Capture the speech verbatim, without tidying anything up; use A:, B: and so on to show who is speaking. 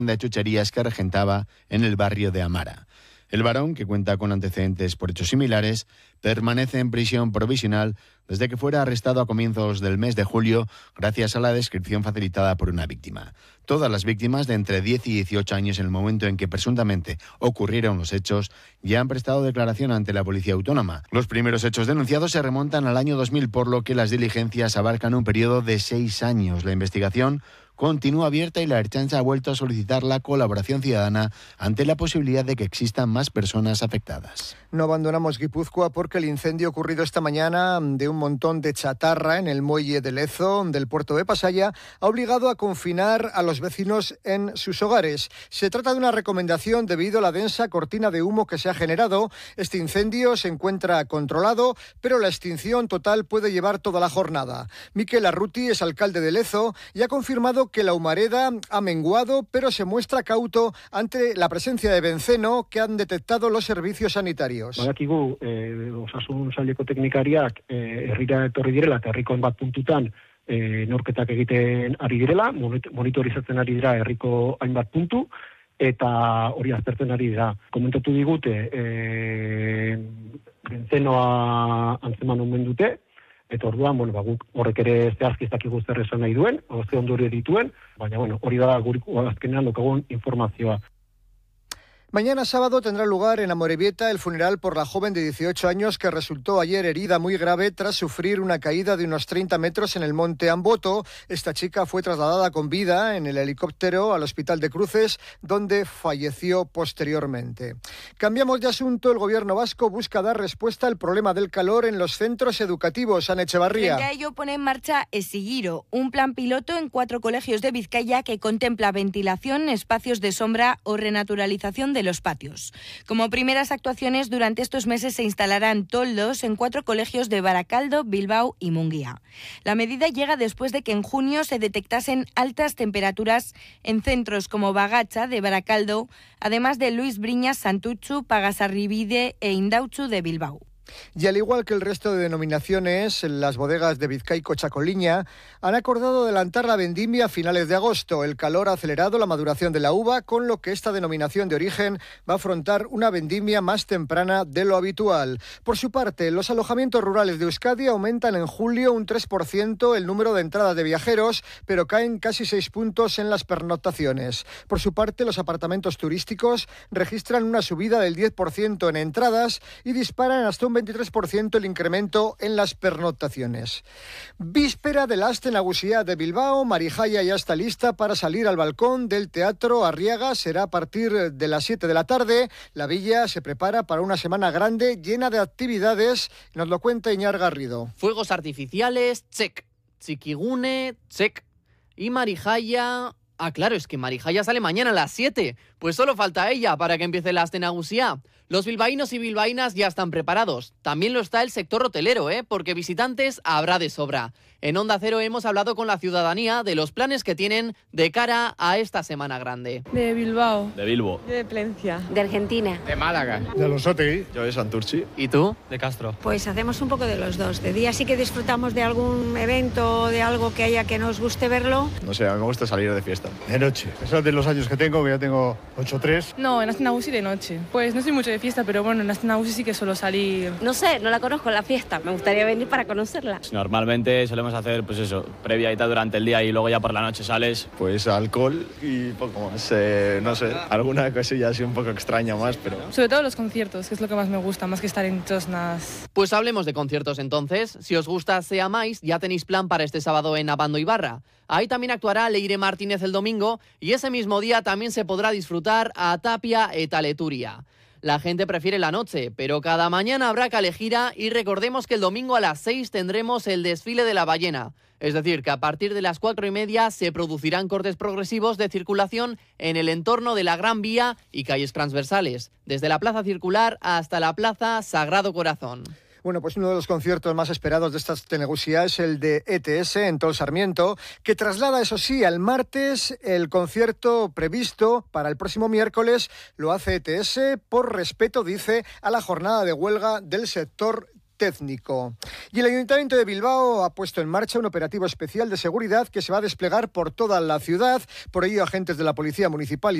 A: de chucherías que regentaba en el barrio de Amara. El varón, que cuenta con antecedentes por hechos similares, permanece en prisión provisional desde que fuera arrestado a comienzos del mes de julio gracias a la descripción facilitada por una víctima. Todas las víctimas de entre diez y dieciocho años en el momento en que presuntamente ocurrieron los hechos ya han prestado declaración ante la Policía Autónoma. Los primeros hechos denunciados se remontan al año dos mil, por lo que las diligencias abarcan un periodo de seis años. La investigación continúa abierta y la Ertzaintza ha vuelto a solicitar la colaboración ciudadana ante la posibilidad de que existan más personas afectadas.
B: No abandonamos Guipúzcoa porque el incendio ocurrido esta mañana de un montón de chatarra en el muelle de Lezo, del puerto de Pasaya, ha obligado a confinar a los vecinos en sus hogares. Se trata de una recomendación debido a la densa cortina de humo que se ha generado. Este incendio se encuentra controlado, pero la extinción total puede llevar toda la jornada. Miquel Arruti es alcalde de Lezo y ha confirmado que la humareda ha menguado, pero se muestra cauto ante la presencia de benceno que han detectado los servicios sanitarios.
C: Badakigu, eh, osasun saileko teknikariak eh, herrira etorri direla, eta herriko hainbat puntutan eh, neurketak egiten ari direla, monitorizatzen ari dira herriko hainbat puntu, eta hori aztertzen ari dira. Komentatu digute, eh, benzenoa antzeman omen dute, eta orduan, bueno, ba, guk horrek ere zehazki ez dakigu zer esan nahi duen, ze ondorio dituen, baina, bueno, hori da guri azkenean daukagun informazioa.
B: Mañana sábado tendrá lugar en Amorebieta el funeral por la joven de dieciocho años que resultó ayer herida muy grave tras sufrir una caída de unos treinta metros en el monte Amboto. Esta chica fue trasladada con vida en el helicóptero al Hospital de Cruces, donde falleció posteriormente. Cambiamos de asunto. El gobierno vasco busca dar respuesta al problema del calor en los centros educativos. Ana Echevarría.
D: Frente a ello pone en marcha Esigiro, un plan piloto en cuatro colegios de Vizcaya que contempla ventilación, espacios de sombra o renaturalización de los patios. Como primeras actuaciones, durante estos meses se instalarán toldos en cuatro colegios de Baracaldo, Bilbao y Munguía. La medida llega después de que en junio se detectasen altas temperaturas en centros como Bagacha de Baracaldo, además de Luis Briñas, Santutxu, Pagasarribide e Indautxu de Bilbao.
B: Y al igual que el resto de denominaciones, las bodegas de Vizcaico Chacoliña han acordado adelantar la vendimia a finales de agosto. El calor ha acelerado la maduración de la uva, con lo que esta denominación de origen va a afrontar una vendimia más temprana de lo habitual. Por su parte, los alojamientos rurales de Euskadi aumentan en julio un tres por ciento el número de entradas de viajeros, pero caen casi seis puntos en las pernoctaciones. Por su parte, los apartamentos turísticos registran una subida del diez por ciento en entradas y disparan hasta un veintitrés por ciento el incremento en las pernoctaciones. Víspera del Aste Nagusia de Bilbao, Marijaya ya está lista para salir al balcón del Teatro Arriaga. Será a partir de las siete de la tarde. La villa se prepara para una semana grande llena de actividades. Nos lo cuenta Iñar Garrido.
E: Fuegos artificiales, check. Txikigune, check. Y Marijaya... Ah, claro, es que Marijaya sale mañana a las siete. Pues solo falta ella para que empiece el Aste Nagusia. Los bilbaínos y bilbaínas ya están preparados. También lo está el sector hotelero, ¿eh? Porque visitantes habrá de sobra. En Onda Cero hemos hablado con la ciudadanía de los planes que tienen de cara a esta semana grande.
F: De Bilbao.
G: De Bilbo.
F: Yo de Plencia.
H: De Argentina.
G: De Málaga.
I: De Losotegui.
G: Yo de Santurchi.
E: ¿Y tú?
G: De Castro.
H: Pues hacemos un poco de los dos. De día sí que disfrutamos de algún evento, de algo que haya que nos guste verlo.
G: No sé, a mí me gusta salir de fiesta.
I: De noche. Eso es de los años que tengo, que ya tengo ocho tres.
F: No, en Aste Nagusi de noche. Pues no soy mucho de fiesta, pero bueno, en Aste Nagusi sí que suelo salir.
H: No sé, no la conozco la fiesta. Me gustaría venir para conocerla.
G: Normalmente solemos hacer, pues eso, previa y tal durante el día y luego ya por la noche sales.
J: Pues alcohol y poco más, eh, no sé, alguna cosilla así un poco extraña más, pero...
F: Sobre todo los conciertos, que es lo que más me gusta, más que estar en Tosnas.
E: Pues hablemos de conciertos entonces. Si os gusta Sea Mais, ya tenéis plan para este sábado en Abando Ibarra. Ahí también actuará Leire Martínez el domingo y ese mismo día también se podrá disfrutar a Tapia e Taleturia. La gente prefiere la noche, pero cada mañana habrá Calejira y recordemos que el domingo a las seis tendremos el desfile de la ballena. Es decir, que a partir de las cuatro y media se producirán cortes progresivos de circulación en el entorno de la Gran Vía y calles transversales, desde la Plaza Circular hasta la Plaza Sagrado Corazón.
B: Bueno, pues uno de los conciertos más esperados de esta Aste Nagusia es el de E T S en Tol Sarmiento, que traslada, eso sí, al martes el concierto previsto para el próximo miércoles. Lo hace E T S por respeto, dice, a la jornada de huelga del sector técnico. Y el Ayuntamiento de Bilbao ha puesto en marcha un operativo especial de seguridad que se va a desplegar por toda la ciudad. Por ello, agentes de la Policía Municipal y